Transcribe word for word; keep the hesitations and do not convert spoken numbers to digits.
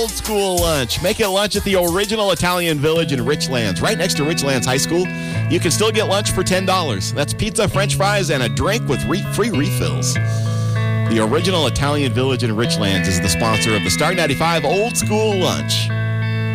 old school lunch. Make it lunch at the original Italian Village in Richlands, right next to Richlands High School. You can still get lunch for ten dollars. That's pizza, french fries, and a drink with re- free refills. The original Italian Village in Richlands is the sponsor of the Star ninety-five Old School Lunch.